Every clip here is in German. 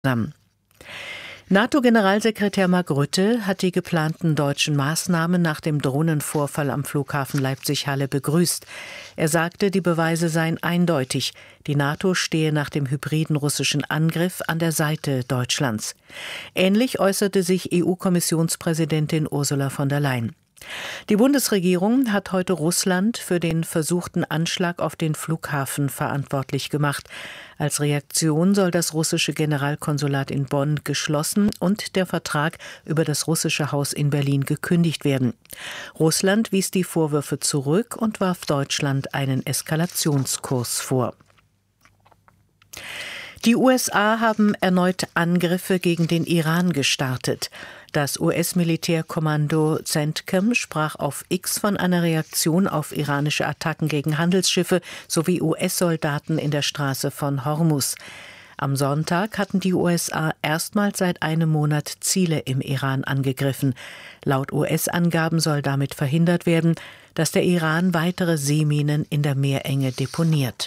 zusammen. NATO-Generalsekretär Mark Rutte hat die geplanten deutschen Maßnahmen nach dem Drohnenvorfall am Flughafen Leipzig-Halle begrüßt. Er sagte, die Beweise seien eindeutig. Die NATO stehe nach dem hybriden russischen Angriff an der Seite Deutschlands. Ähnlich äußerte sich EU-Kommissionspräsidentin Ursula von der Leyen. Die Bundesregierung hat heute Russland für den versuchten Anschlag auf den Flughafen verantwortlich gemacht. Als Reaktion soll das russische Generalkonsulat in Bonn geschlossen und der Vertrag über das russische Haus in Berlin gekündigt werden. Russland wies die Vorwürfe zurück und warf Deutschland einen Eskalationskurs vor. Die USA haben erneut Angriffe gegen den Iran gestartet. Das US-Militärkommando CENTCOM sprach auf X von einer Reaktion auf iranische Attacken gegen Handelsschiffe sowie US-Soldaten in der Straße von Hormuz. Am Sonntag hatten die USA erstmals seit einem Monat Ziele im Iran angegriffen. Laut US-Angaben soll damit verhindert werden, dass der Iran weitere Seeminen in der Meerenge deponiert.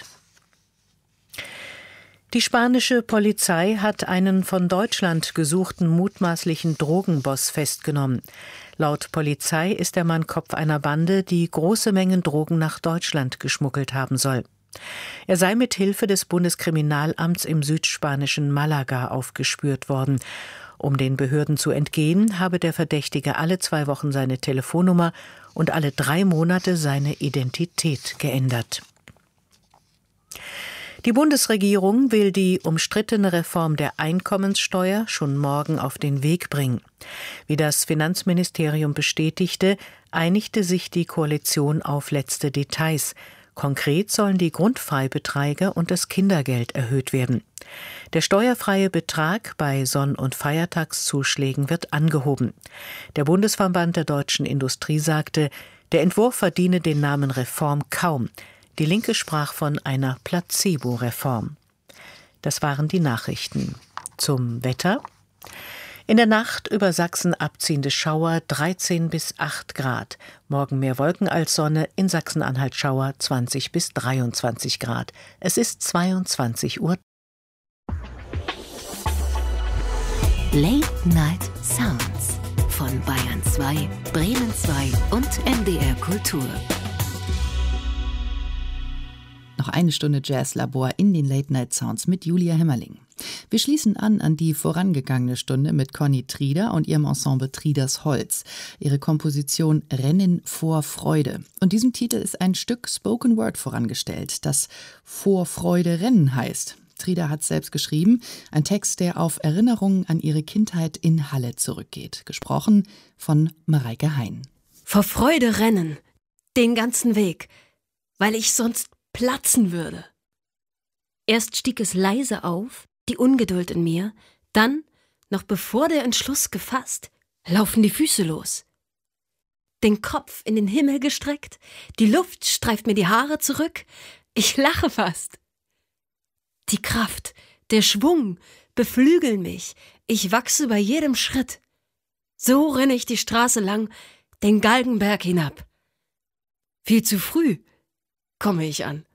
Die spanische Polizei hat einen von Deutschland gesuchten mutmaßlichen Drogenboss festgenommen. Laut Polizei ist der Mann Kopf einer Bande, die große Mengen Drogen nach Deutschland geschmuggelt haben soll. Er sei mit Hilfe des Bundeskriminalamts im südspanischen Malaga aufgespürt worden. Um den Behörden zu entgehen, habe der Verdächtige alle 2 Wochen seine Telefonnummer und alle 3 Monate seine Identität geändert. Die Bundesregierung will die umstrittene Reform der Einkommenssteuer schon morgen auf den Weg bringen. Wie das Finanzministerium bestätigte, einigte sich die Koalition auf letzte Details. Konkret sollen die Grundfreibeträge und das Kindergeld erhöht werden. Der steuerfreie Betrag bei Sonn- und Feiertagszuschlägen wird angehoben. Der Bundesverband der deutschen Industrie sagte, der Entwurf verdiene den Namen Reform kaum. Die Linke sprach von einer Placebo-Reform. Das waren die Nachrichten. Zum Wetter. In der Nacht über Sachsen abziehende Schauer 13 bis 8 Grad. Morgen mehr Wolken als Sonne, in Sachsen-Anhalt Schauer 20 bis 23 Grad. Es ist 22 Uhr. Late Night Sounds von Bayern 2, Bremen 2 und NDR Kultur. Noch eine Stunde Jazzlabor in den Late Night Sounds mit Julia Hemmerling. Wir schließen an die vorangegangene Stunde mit Conny Trieder und ihrem Ensemble Trieders Holz. Ihre Komposition Rennen vor Freude. Und diesem Titel ist ein Stück Spoken Word vorangestellt, das Vor Freude Rennen heißt. Trieder hat selbst geschrieben, ein Text, der auf Erinnerungen an ihre Kindheit in Halle zurückgeht. Gesprochen von Mareike Hein. Vor Freude rennen, den ganzen Weg, weil ich sonst platzen würde. Erst stieg es leise auf, die Ungeduld in mir, dann, noch bevor der Entschluss gefasst, laufen die Füße los. Den Kopf in den Himmel gestreckt, die Luft streift mir die Haare zurück, ich lache fast. Die Kraft, der Schwung beflügeln mich, ich wachse bei jedem Schritt. So renne ich die Straße lang, den Galgenberg hinab. Viel zu früh komme ich an.